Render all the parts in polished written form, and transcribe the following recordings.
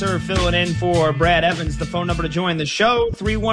Filling in for Brad Evans. The phone number to join the show,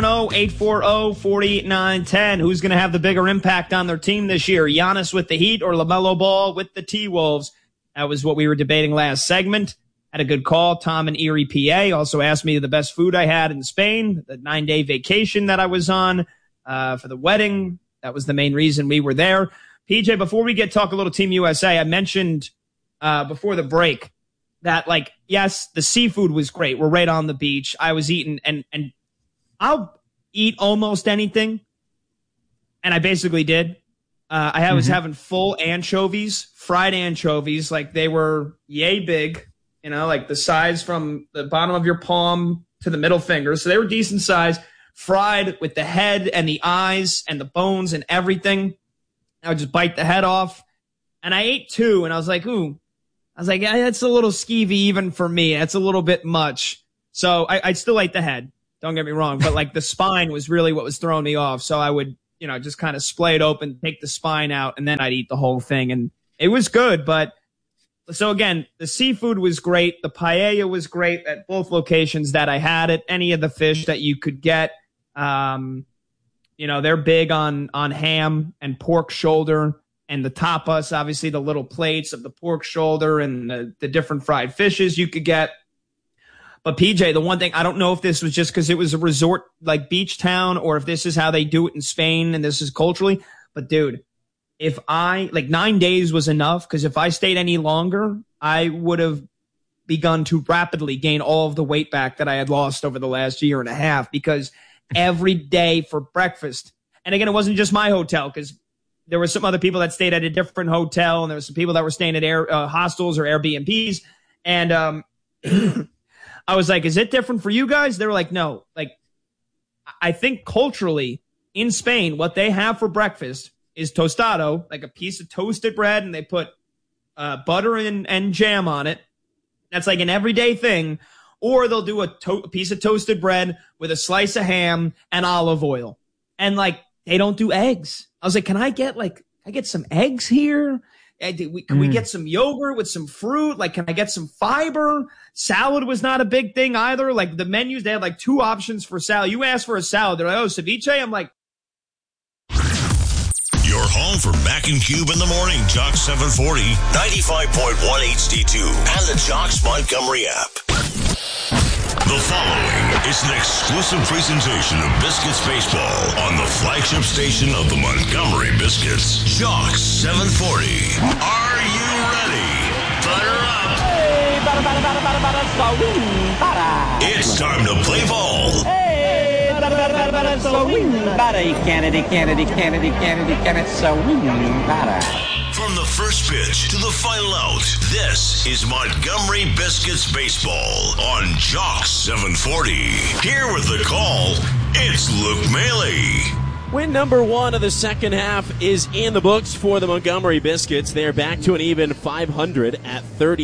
310-840-4910. Who's going to have the bigger impact on their team this year? Giannis with the Heat or LaMelo Ball with the T-Wolves? That was what we were debating last segment. Had a good call. Tom in Erie, PA, also asked me the best food I had in Spain, the 9-day vacation that I was on for the wedding. That was the main reason we were there. PJ, before we talk a little Team USA, I mentioned before the break that, like, yes, the seafood was great. We're right on the beach. I was eating, and I'll eat almost anything, and I basically did. I was having full anchovies, fried anchovies, like they were yay big, you know, like the size from the bottom of your palm to the middle finger. So they were decent size, fried with the head and the eyes and the bones and everything. I would just bite the head off, and I ate two, and I was like, ooh. I was like, yeah, that's a little skeevy even for me. That's a little bit much. So I still ate the head. Don't get me wrong. But, like, the spine was really what was throwing me off. So I would, you know, just kind of splay it open, take the spine out, and then I'd eat the whole thing. And it was good. But so, again, the seafood was great. The paella was great at both locations that I had it. Any of the fish that you could get. You know, they're big on ham and pork shoulder. And the tapas, obviously the little plates of the pork shoulder and the different fried fishes you could get. But PJ, the one thing, I don't know if this was just because it was a resort like beach town or if this is how they do it in Spain and this is culturally. But dude, if 9 days was enough, because if I stayed any longer, I would have begun to rapidly gain all of the weight back that I had lost over the last year and a half, because every day for breakfast. And again, it wasn't just my hotel, because there were some other people that stayed at a different hotel, and there were some people that were staying at hostels or Airbnbs. And I was like, is it different for you guys? They were like, no. Like, I think culturally in Spain, what they have for breakfast is tostado, like a piece of toasted bread, and they put butter and jam on it. That's like an everyday thing. Or they'll do a piece of toasted bread with a slice of ham and olive oil. And, like, they don't do eggs. I was like, can I get some eggs here? Can we get some yogurt with some fruit? Like, can I get some fiber? Salad was not a big thing either. Like, the menus, they had like two options for salad. You ask for a salad, they're like, oh, ceviche? I'm like. Your home for Mac and Cube in the morning. Jocks 740, 95.1 HD2, and the Jocks Montgomery app. The following is an exclusive presentation of Biscuits Baseball on the flagship station of the Montgomery Biscuits. Jocks 740. Are you ready? Butter up. It's time to play ball. From the first pitch to the final out, this is Montgomery Biscuits Baseball on Jocks 740. Here with the call, it's Luke Maley. Win number one of the second half is in the books for the Montgomery Biscuits. They're back to an even 500 at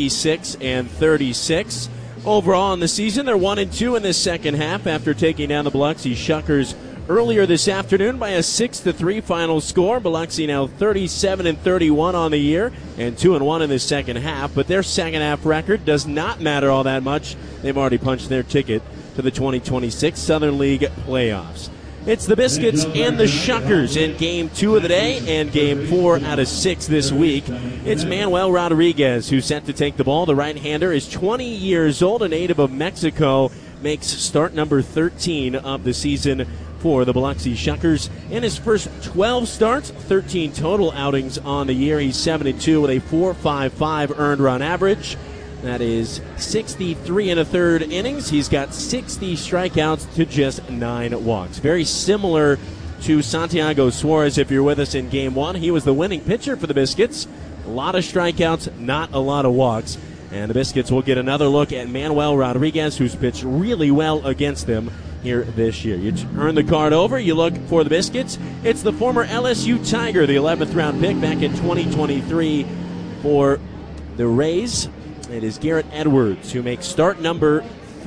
36-36. Overall in the season, they're 1-2 in this second half after taking down the Biloxi Shuckers earlier this afternoon by a 6-3 final score. Biloxi now 37-31 on the year and 2-1 in the second half. But their second half record does not matter all that much. They've already punched their ticket to the 2026 Southern League playoffs. It's the Biscuits and the Shuckers in Game 2 of the day and Game 4 out of 6 this week. It's Manuel Rodriguez who's set to take the ball. The right-hander is 20 years old, a native of Mexico, makes start number 13 of the season for the Biloxi Shuckers. In his first 12 starts, 13 total outings on the year, he's 7-2 with a 4.55 earned run average. That is 63 and a third innings. He's got 60 strikeouts to just 9 walks. Very similar to Santiago Suarez, if you're with us in Game 1. He was the winning pitcher for the Biscuits. A lot of strikeouts, not a lot of walks. And the Biscuits will get another look at Manuel Rodriguez, who's pitched really well against them here this year. You turn the card over, you look for the Biscuits. It's the former LSU Tiger, the 11th round pick back in 2023 for the Rays. It is Garrett Edwards who makes start number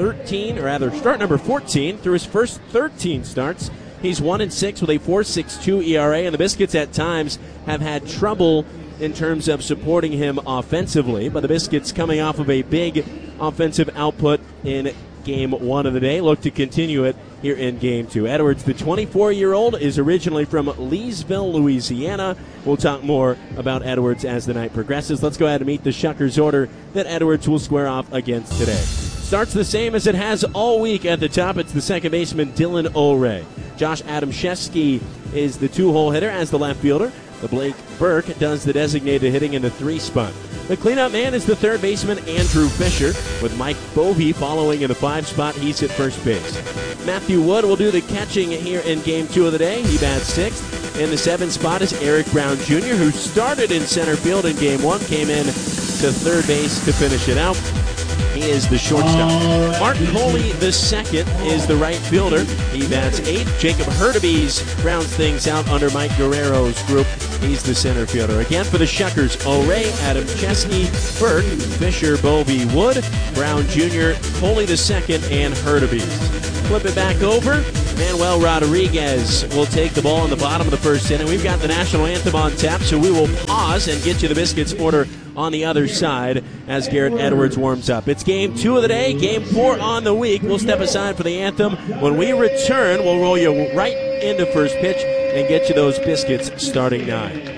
14 through his first 13 starts. He's 1-6 with a 4.62 ERA, and the Biscuits at times have had trouble in terms of supporting him offensively. But the Biscuits coming off of a big offensive output in Game 1 of the day. Look to continue it here in Game 2. Edwards, the 24-year-old, is originally from Leesville, Louisiana. We'll talk more about Edwards as the night progresses. Let's go ahead and meet the Shuckers order that Edwards will square off against today. Starts the same as it has all week. At the top, it's the second baseman, Dylan O'Ray. Josh Adamczewski is the two-hole hitter as the left fielder. The Blake Burke does the designated hitting in the 3 spot. The cleanup man is the third baseman, Andrew Fisher, with Mike Bovey following in the 5 spot. He's at first base. Matthew Wood will do the catching here in Game 2 of the day. He bats 6th. In the 7 spot is Eric Brown Jr., who started in center field in Game 1, came in to third base to finish it out. He is the shortstop. Mark Coley II is the right fielder. He bats 8th. Jacob Hurtubise rounds things out under Mike Guerrero's group. He's the center fielder. Again for the Shuckers, O'Ray, Adamczewski, Burke, Fisher, Bovey, Wood, Brown Jr., Coley II, and Hurtubise. Flip it back over. Manuel Rodriguez will take the ball in the bottom of the first inning. We've got the national anthem on tap, so we will pause and get you the Biscuits order on the other side as Garrett Edwards warms up. It's Game 2 of the day, Game 4 on the week. We'll step aside for the anthem. When we return, we'll roll you right into first pitch and get you those Biscuits starting 9.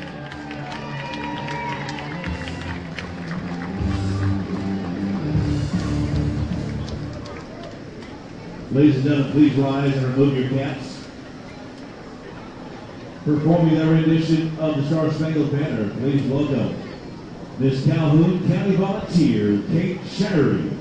Ladies and gentlemen, please rise and remove your caps. Performing their rendition of the Star Spangled Banner, please welcome Miss Calhoun County Volunteer, Kate Sherry.